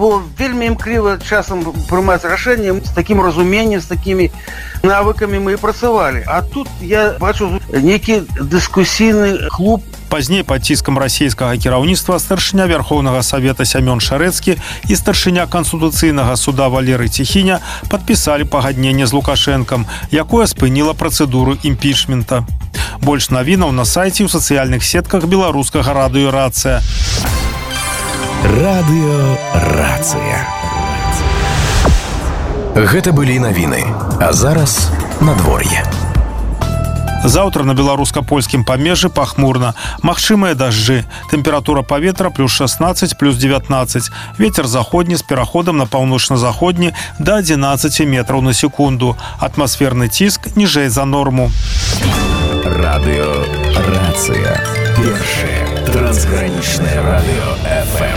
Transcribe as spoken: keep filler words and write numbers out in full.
бо вельмі імкліва часам прымаць рашэнне з такім разуменнем, з такімі навыкамі мы і працавалі. А тут я бачу нейкі дыскусійны клуб. Пазней пад ціскам расійскага кіраўніцтва старшыня Верховнага Савета Сямён Шарэцкі і старшыня Канстытуцыйнага суда Валерый Ціхіня падпісалі пагадненне з Лукашэнкам, якое спыніла працэдуру імпічмента. Больш навінаў на сайце ў сацыяльных сетках беларускага радыё «Рацыя». Радыё «Рацыя». Гэта былі навіны, а зараз надвор'е. Заўтра на беларуска-польскім памежжы пахмурна. Магчымыя дажджы. Тэмпература паветра плюс шаснаццаць, плюс дзевятнаццаць. Вецер заходні з пераходам на паўночна-заходні да адзінаццаці метраў на секунду. Атмасферны ціск ніжэй за норму. Радыё «Рацыя». Першае трансгранічнае радыё эф эм.